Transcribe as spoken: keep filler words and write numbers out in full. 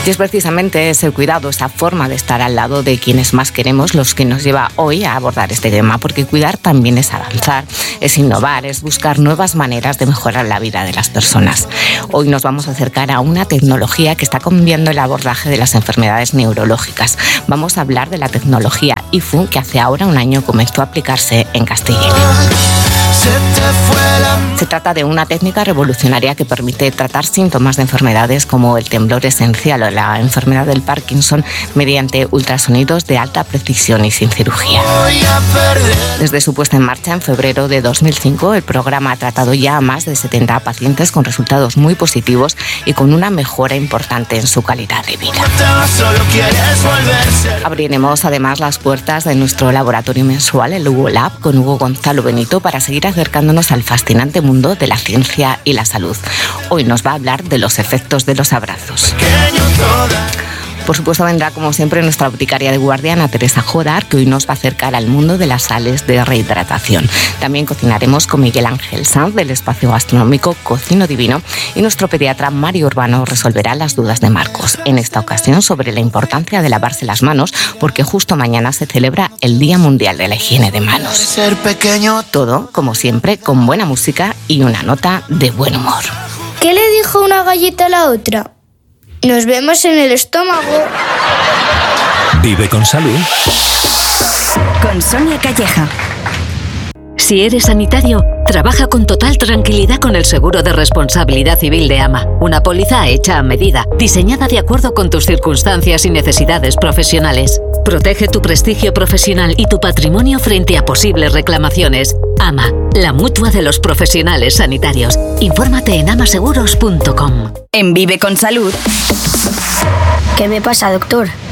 Y es precisamente ese cuidado, esa forma de estar al lado de quienes más queremos, los que nos lleva hoy a abordar este tema, porque cuidar también es avanzar, es innovar, es buscar nuevas maneras de mejorar la vida de las personas. Hoy nos vamos a acercar a una tecnología que está cambiando el abordaje de las enfermedades neurológicas. Vamos a hablar de la tecnología I F U, que hace ahora un año comenzó a aplicarse en Castilla y León. Se trata de una técnica revolucionaria que permite tratar síntomas de enfermedades como el temblor esencial o la enfermedad del Parkinson mediante ultrasonidos de alta precisión y sin cirugía. Desde su puesta en marcha en febrero de dos mil cinco, el programa ha tratado ya a más de setenta pacientes con resultados muy positivos y con una mejora importante en su calidad de vida. Abriremos además las puertas de nuestro laboratorio mensual, el Hugo Lab, con Hugo Gonzalo Benito, para seguir acercándonos al fascinante mundo de la ciencia y la salud. Hoy nos va a hablar de los efectos de los abrazos. Por supuesto vendrá como siempre nuestra boticaria de guardia, Ana Teresa Jodar, que hoy nos va a acercar al mundo de las sales de rehidratación. También cocinaremos con Miguel Ángel Sanz del espacio gastronómico Cocino Divino, y nuestro pediatra Mario Urbano resolverá las dudas de Marcos, en esta ocasión sobre la importancia de lavarse las manos, porque justo mañana se celebra el Día Mundial de la Higiene de Manos. Ser pequeño. Todo, como siempre, con buena música y una nota de buen humor. ¿Qué le dijo una galleta a la otra? Nos vemos en el estómago. Vive con salud. Con Sonia Calleja. Si eres sanitario, trabaja con total tranquilidad con el seguro de responsabilidad civil de AMA. Una póliza hecha a medida, diseñada de acuerdo con tus circunstancias y necesidades profesionales. Protege tu prestigio profesional y tu patrimonio frente a posibles reclamaciones. AMA, la mutua de los profesionales sanitarios. Infórmate en amaseguros punto com. En Vive con Salud. ¿Qué me pasa, doctor?